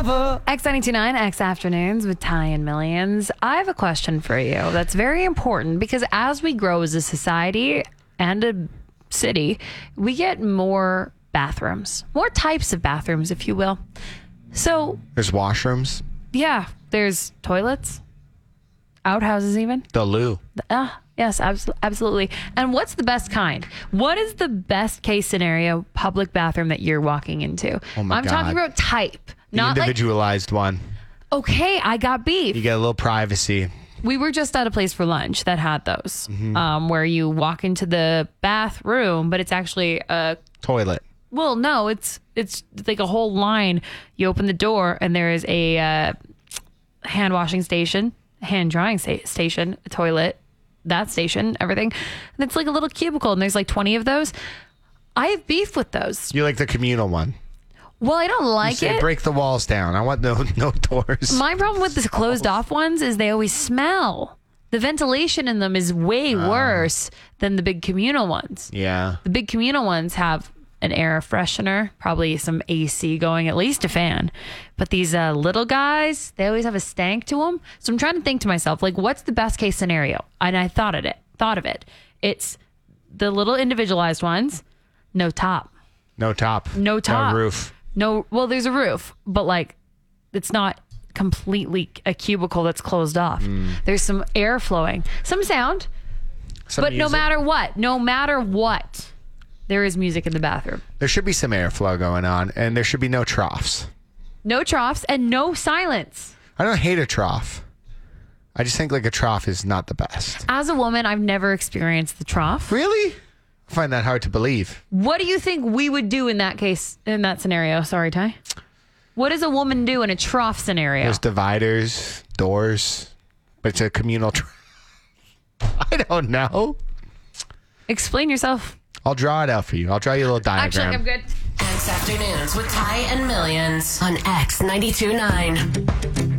forever. X929, X Afternoons with Ty and Millions. I have a question for you that's very important because as we grow as a society and a city, we get more bathrooms, more types of bathrooms, if you will. So, There's washrooms. yeah, there's toilets, outhouses even. The loo. Yes, absolutely. And what's the best kind? What is the best case scenario public bathroom that you're walking into? Oh my I'm God. talking about type, The not like, individualized one. okay, I got beef. You get a little privacy. We were just at a place for lunch that had those, Mm-hmm. where you walk into the bathroom, but it's actually a Toilet. well, no, it's like a whole line. You open the door and there is a hand washing station, hand drying station, a toilet, that station, everything. And it's like a little cubicle, and there's like 20 of those. I have beef with those. You like the communal one. Well, I don't like Say, it. break the walls down. I want no doors. My problem with the closed off ones is they always smell. The ventilation in them is way worse than the big communal ones. Yeah. The big communal ones have an air freshener, probably some AC going, at least a fan. But these little guys, they always have a stank to them. So I'm trying to think to myself, like, what's the best case scenario? And I thought of it. It's the little individualized ones, no top. No top. No top. No roof. No, well, there's a roof, but like, it's not completely a cubicle that's closed off. There's some air flowing, some sound, Some but no music. matter what, there is music in the bathroom. There should be some airflow going on, and there should be no troughs. No troughs and no silence. I don't hate a trough. I just think like a trough is not the best. As a woman, I've never experienced the trough. Really? I find that hard to believe. What do you think we would do in that case, in that scenario? Sorry, Ty. What does a woman do in a trough scenario? There's dividers, doors, but it's a communal I don't know. Explain yourself. I'll draw it out for you. I'll draw you a little diagram. Actually, I'm good. X Afternoons with Ty and Millions on X 92.9.